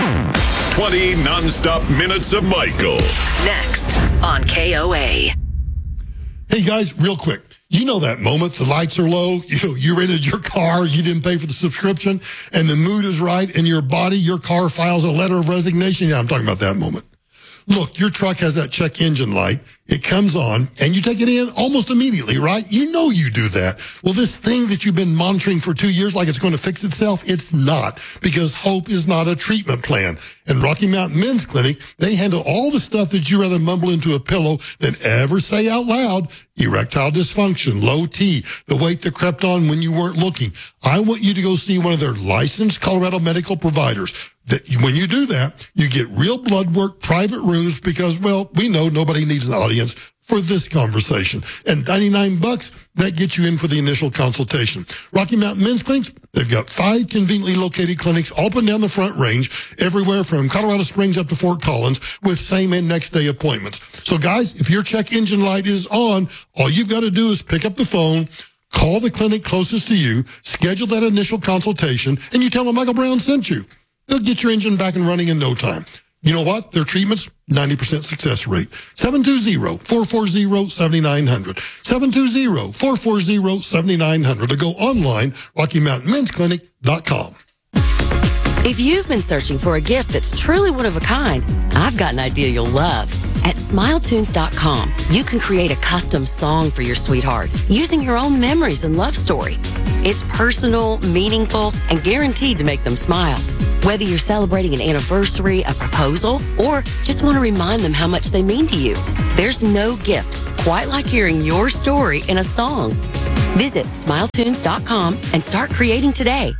S5: twenty nonstop minutes of Michael.
S7: Next on K O A.
S27: Hey, guys, real quick. You know that moment, the lights are low, you know, you rented your car, you didn't pay for the subscription, and the mood is right, and your body, your car files a letter of resignation. Yeah, I'm talking about that moment. Look, your truck has that check engine light. It comes on, and you take it in almost immediately, right? You know you do that. Well, this thing that you've been monitoring for two years like it's going to fix itself, it's not, because hope is not a treatment plan. And Rocky Mountain Men's Clinic, they handle all the stuff that you rather mumble into a pillow than ever say out loud. Erectile dysfunction, low T, the weight that crept on when you weren't looking. I want you to go see one of their licensed Colorado medical providers. That when you do that, you get real blood work, private rooms, because, well, we know nobody needs an audience for this conversation. And ninety-nine bucks, that gets you in for the initial consultation. Rocky Mountain Men's Clinics, they've got five conveniently located clinics all up and down the Front Range, everywhere from Colorado Springs up to Fort Collins, with same and next day appointments. So guys, if your check engine light is on, all you've got to do is pick up the phone, call the clinic closest to you, schedule that initial consultation, and you tell them Michael Brown sent you. They'll get your engine back and running in no time. You know what? Their treatments, ninety percent success rate. seven two zero, four four zero, seven nine zero zero. seven two zero, four four zero, seven nine zero zero. To go online, Rocky Mountain Men's Clinic dot com.
S7: If you've been searching for a gift that's truly one of a kind, I've got an idea you'll love. At smile tunes dot com, you can create a custom song for your sweetheart using your own memories and love story. It's personal, meaningful, and guaranteed to make them smile. Whether you're celebrating an anniversary, a proposal, or just want to remind them how much they mean to you, there's no gift quite like hearing your story in a song. Visit smile tunes dot com and start creating today.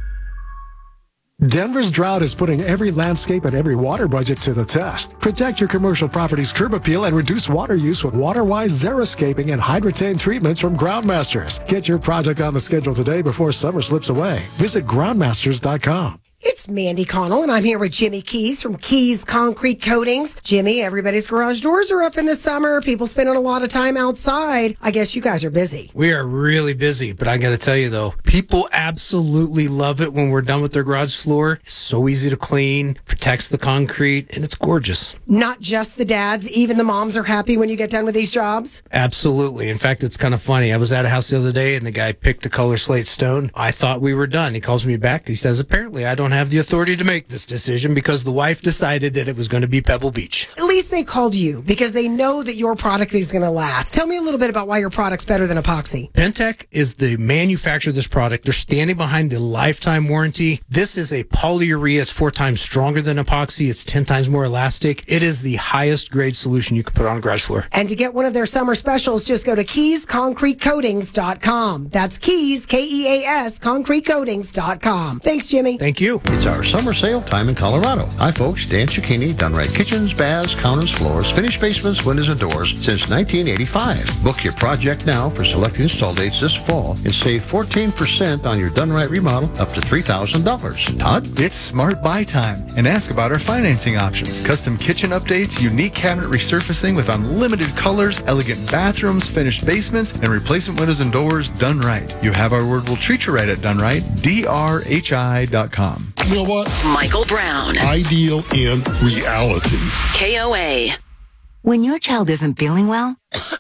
S9: Denver's drought is putting every landscape and every water budget to the test. Protect your commercial property's curb appeal and reduce water use with WaterWise Xeriscaping and Hydrotain treatments from Groundmasters. Get your project on the schedule today before summer slips away. Visit groundmasters dot com.
S11: It's Mandy Connell, and I'm here with Jimmy Keys from Keys Concrete Coatings. Jimmy, everybody's garage doors are up in the summer. People spending a lot of time outside. I guess you guys are busy.
S12: We are really busy, but I got to tell you, though, people absolutely love it when we're done with their garage floor. It's so easy to clean, protects the concrete, and it's gorgeous.
S11: Not just the dads, even the moms are happy when you get done with these jobs?
S12: Absolutely. In fact, it's kind of funny. I was at a house the other day, and the guy picked a color slate stone. I thought we were done. He calls me back. He says, apparently, I don't have the authority to make this decision because the wife decided that it was going to be Pebble Beach.
S11: At least they called you because they know that your product is going to last. Tell me a little bit about why your product's better than epoxy.
S12: Pentec is the manufacturer of this product. They're standing behind the lifetime warranty. This is a polyurea. It's four times stronger than epoxy. It's ten times more elastic. It is the highest grade solution you can put on a garage floor.
S11: And to get one of their summer specials, just go to keys concrete coatings dot com. That's Keys, K E A S, concrete coatings dot com. Thanks, Jimmy.
S12: Thank you.
S14: It's our summer sale time in Colorado. Hi, folks. Dan Cicchini, done right kitchens, baths, counters, floors, finished basements, windows, and doors since nineteen eighty-five. Book your project now for select install dates this fall and save fourteen percent on your done right remodel up to three thousand dollars. Todd?
S15: It's smart buy time. And ask about our financing options. Custom kitchen updates, unique cabinet resurfacing with unlimited colors, elegant bathrooms, finished basements, and replacement windows and doors done right. You have our word, we'll treat you right at Done Right. D R H I dot com.
S27: You know what?
S16: Michael Brown.
S27: Ideal in reality.
S16: K O A.
S17: When your child isn't feeling well,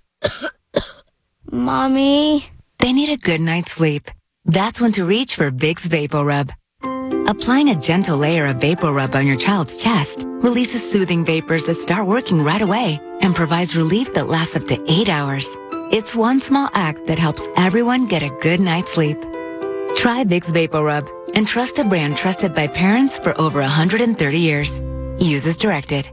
S17: Mommy, they need a good night's sleep. That's when to reach for Vicks VapoRub. Applying a gentle layer of VapoRub on your child's chest releases soothing vapors that start working right away and provides relief that lasts up to eight hours. It's one small act that helps everyone get a good night's sleep. Try Vicks VapoRub and trust a brand trusted by parents for over one hundred thirty years. Use as directed.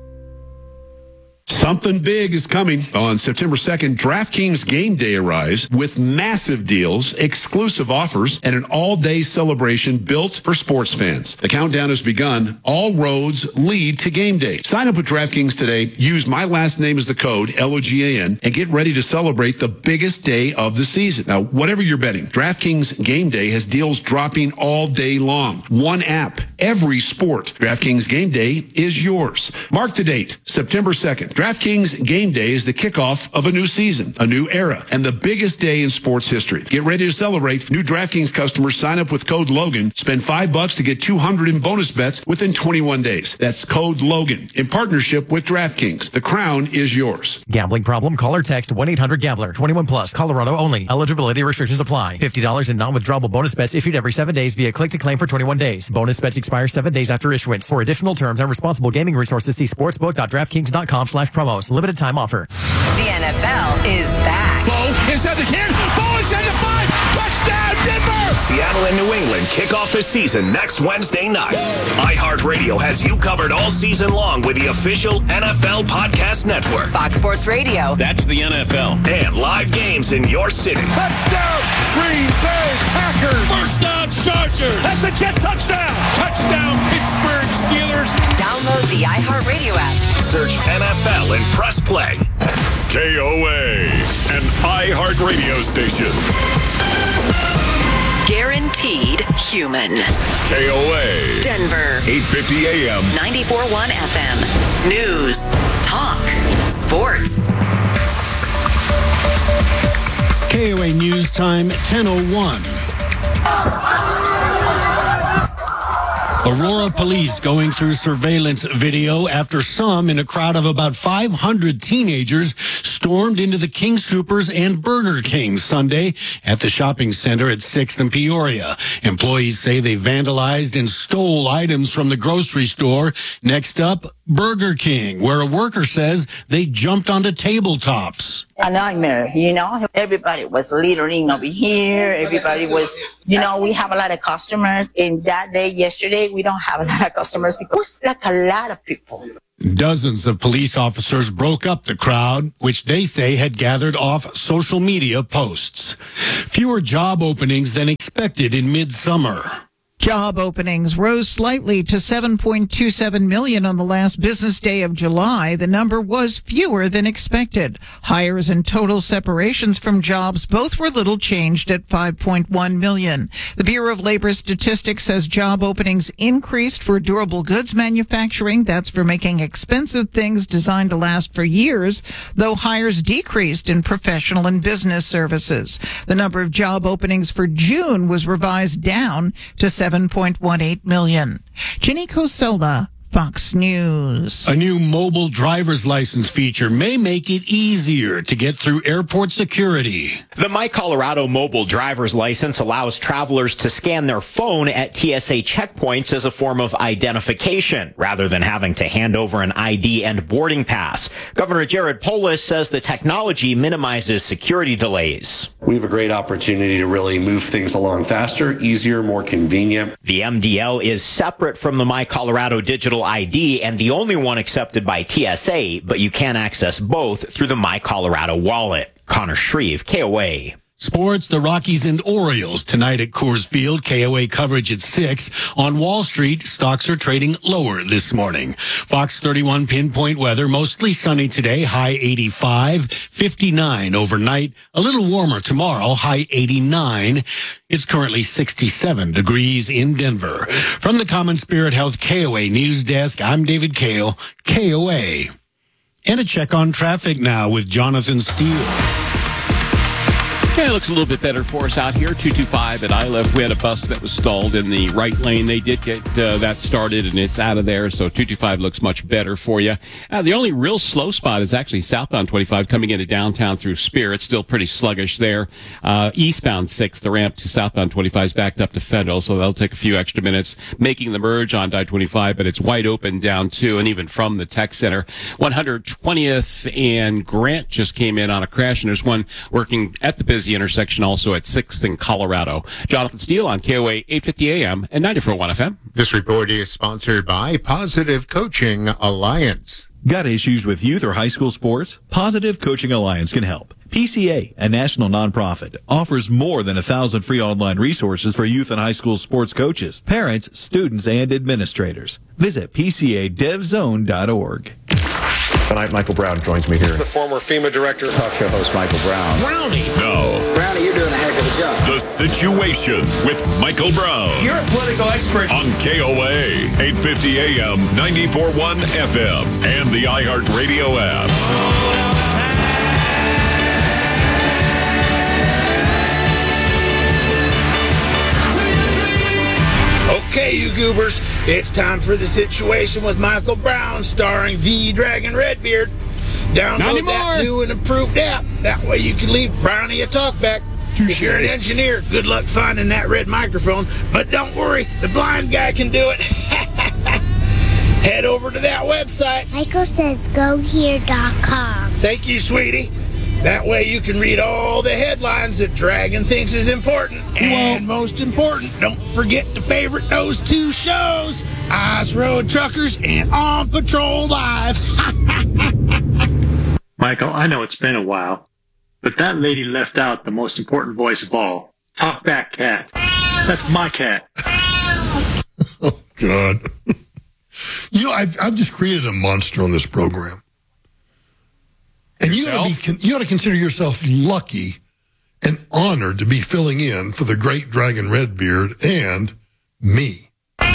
S18: Something big is coming on September second. DraftKings Game Day arrives with massive deals, exclusive offers, and an all-day celebration built for sports fans. The countdown has begun. All roads lead to Game Day. Sign up with DraftKings today. Use my last name as the code, L O G A N, and get ready to celebrate the biggest day of the season. Now, whatever you're betting, DraftKings Game Day has deals dropping all day long. One app, every sport. DraftKings Game Day is yours. Mark the date, September second. DraftKings Game Day is the kickoff of a new season, a new era, and the biggest day in sports history. Get ready to celebrate. New DraftKings customers sign up with code Logan. Spend five bucks to get two hundred in bonus bets within twenty-one days. That's code Logan in partnership with DraftKings. The crown is yours.
S19: Gambling problem? Call or text one eight hundred gambler. twenty-one plus. Colorado only. Eligibility restrictions apply. fifty dollars in non-withdrawable bonus bets issued every seven days via click to claim for twenty-one days. Bonus bets expire seven days after issuance. For additional terms and responsible gaming resources, see sportsbook dot draftkings dot com slash promos. Limited time offer.
S20: The N F L is back.
S5: Bo inside the ten. Bo inside the five. Touchdown, Denver! Seattle and New England kick off the season next Wednesday night. iHeartRadio has you covered all season long with the official N F L Podcast Network.
S20: Fox Sports Radio.
S5: That's the N F L. And live games in your city. Touchdown, Green Bay Packers. First down, Chargers. That's a Jet touchdown. Touchdown, Pittsburgh Steelers.
S20: Download the iHeartRadio app.
S5: Search N F L and press play. K O A, an iHeartRadio station.
S20: Guaranteed human.
S5: K O A.
S20: Denver.
S5: eight fifty A M.
S20: ninety-four point one F M. News. Talk. Sports.
S21: K O A News Time, ten oh one. Aurora police going through surveillance video after some in a crowd of about five hundred teenagers stormed into the King Soopers and Burger King Sunday at the shopping center at sixth and Peoria. Employees say they vandalized and stole items from the grocery store. Next up, Burger King, where a worker says they jumped onto tabletops.
S2: A nightmare, you know. Everybody was littering over here. Everybody was, you know, we have a lot of customers. And that day, yesterday, we don't have a lot of customers because like a lot of people.
S21: Dozens of police officers broke up the crowd, which they say had gathered off social media posts. Fewer job openings than expected in midsummer.
S6: Job openings rose slightly to seven point two seven million on the last business day of July. The number was fewer than expected. Hires and total separations from jobs both were little changed at five point one million. The Bureau of Labor Statistics says job openings increased for durable goods manufacturing. That's for making expensive things designed to last for years, though hires decreased in professional and business services. The number of job openings for June was revised down to seven point one eight million. Ginny Cosola, Fox News.
S21: A new mobile driver's license feature may make it easier to get through airport security.
S8: The My Colorado mobile driver's license allows travelers to scan their phone at T S A checkpoints as a form of identification, rather than having to hand over an I D and boarding pass. Governor Jared Polis says the technology minimizes security delays.
S22: We have a great opportunity to really move things along faster, easier, more convenient.
S8: The M D L is separate from the My Colorado digital I D and the only one accepted by T S A, but you can access both through the My Colorado wallet. Connor Shreve, K O A.
S21: Sports, the Rockies and Orioles tonight at Coors Field. K O A coverage at six. On Wall Street, stocks are trading lower this morning. Fox thirty-one pinpoint weather, mostly sunny today, high eighty-five, fifty-nine overnight. A little warmer tomorrow, high eighty-nine. It's currently sixty-seven degrees in Denver. From the Common Spirit Health K O A News Desk, I'm David Kale, K O A. And a check on traffic now with Jonathan Steele.
S23: Okay, it looks a little bit better for us out here. two two five at I L F. We had a bus that was stalled in the right lane. They did get uh, that started, and it's out of there, so two two five looks much better for you. Uh, the only real slow spot is actually southbound twenty-five coming into downtown through Spear. It's still pretty sluggish there. Uh, eastbound six, the ramp to southbound twenty-five is backed up to Federal, so that'll take a few extra minutes making the merge on I twenty-five, but it's wide open down to and even from the Tech Center. one hundred twentieth and Grant just came in on a crash, and there's one working at the busy intersection also at sixth in Colorado. Jonathan Steele on K O A eight fifty A M and ninety-four point one F M.
S24: This report is sponsored by Positive Coaching Alliance.
S33: Got issues with youth or high school sports? Positive Coaching Alliance can help. P C A, a national nonprofit, offers more than a thousand free online resources for youth and high school sports coaches, parents, students, and administrators. Visit P C A dev zone dot org.
S25: Tonight, Michael Brown joins me here.
S26: The former FEMA director.
S25: Talk show host Michael Brown. Brownie.
S26: No. Brownie, you're doing a heck of a job.
S5: The Situation with Michael Brown.
S26: You're a political expert.
S5: On K O A, eight fifty A M, ninety-four point one F M, and the iHeartRadio app.
S28: Okay, you goobers, it's time for The Situation with Michael Brown, starring the Dragon Redbeard. Download that new and improved app. That way you can leave Brownie a talkback. If you're an engineer, good luck finding that red microphone. But don't worry, the blind guy can do it. Head over to that website.
S29: Michael says go here dot com.
S28: Thank you, sweetie. That way you can read all the headlines that Dragon thinks is important. And most important, don't forget to favorite those two shows, Ice Road Truckers and On Patrol Live.
S30: Michael, I know it's been a while, but that lady left out the most important voice of all. Talk back, cat. That's my cat.
S27: Oh, God. You know, I've, I've just created a monster on this program. And you ought, to be, you ought to consider yourself lucky and honored to be filling in for the great Dragon Redbeard and me.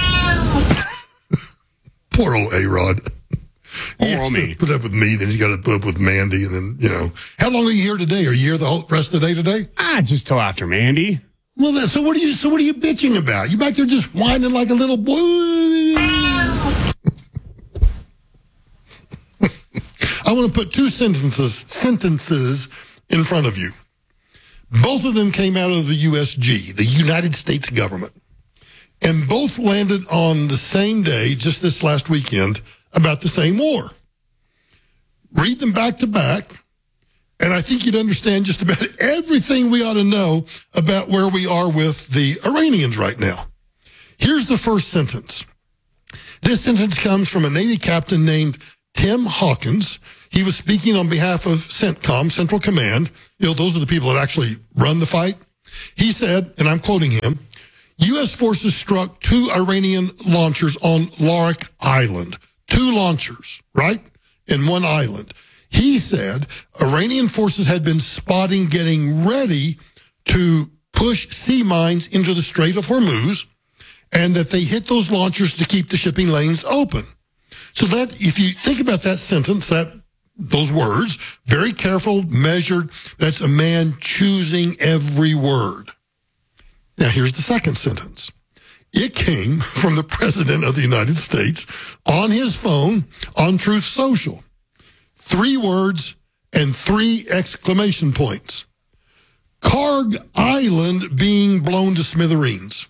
S27: Poor old A-Rod.
S31: Poor old me.
S27: Put up with me, then he's got to put up with Mandy, and then, you know. How long are you here today? Are you here the whole rest of the day today?
S31: Ah, just till after Mandy.
S27: Well, then, so what are you? So what are you bitching about? You back there just whining like a little boy? I want to put two sentences sentences in front of you. Both of them came out of the U S G, the United States government. And both landed on the same day, just this last weekend, about the same war. Read them back to back, and I think you'd understand just about everything we ought to know about where we are with the Iranians right now. Here's the first sentence. This sentence comes from a Navy captain named Tim Hawkins. He was speaking on behalf of CENTCOM, Central Command. You know, those are the people that actually run the fight. He said, and I'm quoting him, U S forces struck two Iranian launchers on Larak Island. Two launchers, right? In one island. He said Iranian forces had been spotting getting ready to push sea mines into the Strait of Hormuz, and that they hit those launchers to keep the shipping lanes open. So that, if you think about that sentence, that those words, very careful, measured, that's a man choosing every word. Now, here's the second sentence. It came from the President of the United States on his phone on Truth Social. Three words and three exclamation points. Karg Island being blown to smithereens.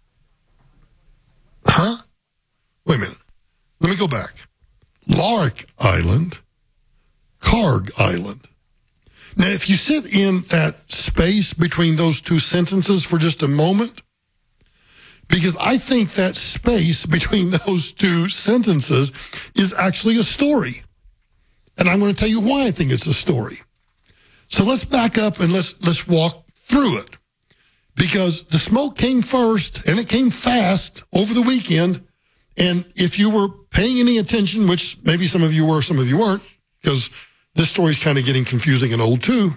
S27: Huh? Wait a minute. Let me go back. Larak Island, Karg Island. Now, if you sit in that space between those two sentences for just a moment, because I think that space between those two sentences is actually a story. And I'm going to tell you why I think it's a story. So let's back up and let's let's walk through it. Because the smoke came first, and it came fast over the weekend. And if you were paying any attention, which maybe some of you were, some of you weren't, because this story's kind of getting confusing and old too,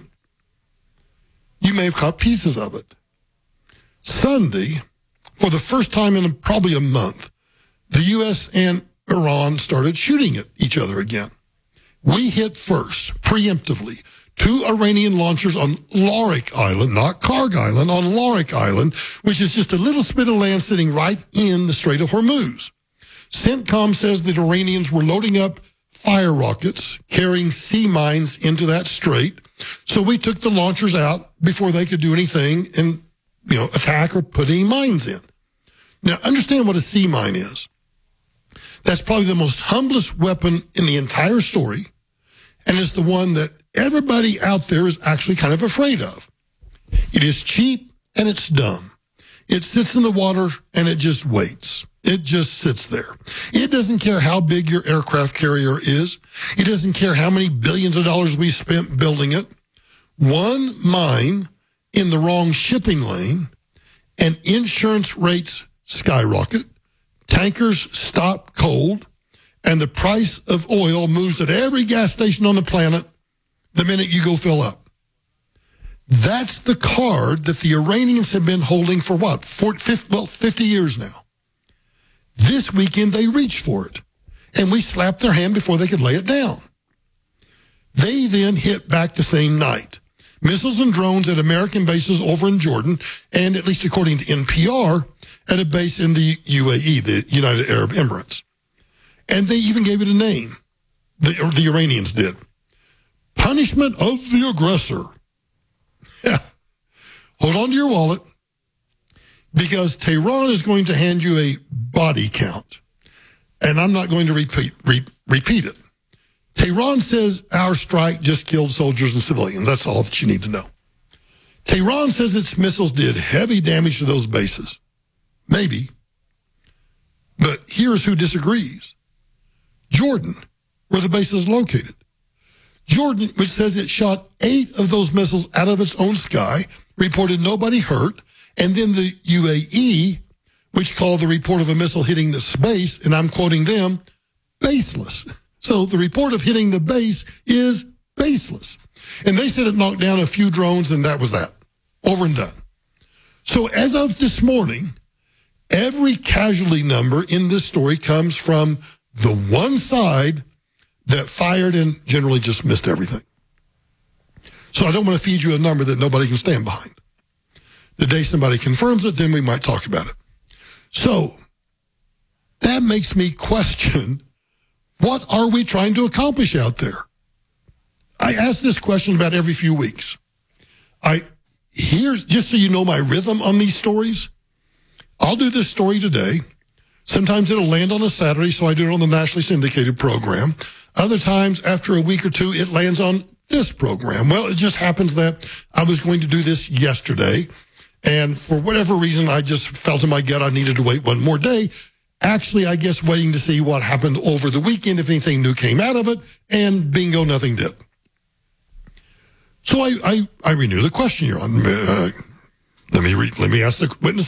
S27: you may have caught pieces of it. Sunday, for the first time in probably a month, the U S and Iran started shooting at each other again. We hit first, preemptively, two Iranian launchers on Larak Island, not Karg Island, on Larak Island, which is just a little spit of land sitting right in the Strait of Hormuz. CENTCOM says that Iranians were loading up fire rockets, carrying sea mines into that strait. So we took the launchers out before they could do anything and, you know, attack or put any mines in. Now, understand what a sea mine is. That's probably the most humblest weapon in the entire story, and it's the one that everybody out there is actually kind of afraid of. It is cheap and it's dumb. It sits in the water and it just waits. It just sits there. It doesn't care how big your aircraft carrier is. It doesn't care how many billions of dollars we spent building it. One mine in the wrong shipping lane and insurance rates skyrocket. Tankers stop cold, and the price of oil moves at every gas station on the planet the minute you go fill up. That's the card that the Iranians have been holding for what? For, fifty, well, fifty years now. This weekend, they reached for it, and we slapped their hand before they could lay it down. They then hit back the same night. Missiles and drones at American bases over in Jordan, and at least according to N P R, at a base in the U A E, the United Arab Emirates. And they even gave it a name. The, or the Iranians did. Punishment of the aggressor. Yeah. Hold on to your wallet, because Tehran is going to hand you a body count. And I'm not going to repeat, re, repeat it. Tehran says our strike just killed soldiers and civilians. That's all that you need to know. Tehran says its missiles did heavy damage to those bases. Maybe. But here's who disagrees. Jordan, where the base is located. Jordan, which says it shot eight of those missiles out of its own sky, reported nobody hurt, and then the U A E, which called the report of a missile hitting the space, and I'm quoting them, baseless. So the report of hitting the base is baseless. And they said it knocked down a few drones, and that was that. Over and done. So as of this morning, every casualty number in this story comes from the one side that fired and generally just missed everything. So I don't want to feed you a number that nobody can stand behind. The day somebody confirms it, then we might talk about it. So that makes me question, what are we trying to accomplish out there? I ask this question about every few weeks. I here's just so you know my rhythm on these stories. I'll do this story today. Sometimes it'll land on a Saturday, so I do it on the nationally syndicated program. Other times, after a week or two, it lands on this program. Well, it just happens that I was going to do this yesterday, and for whatever reason, I just felt in my gut I needed to wait one more day. Actually, I guess waiting to see what happened over the weekend, if anything new came out of it, and bingo, nothing did. So I, I, I renew the question you're on. Uh, let me re- let me ask the witness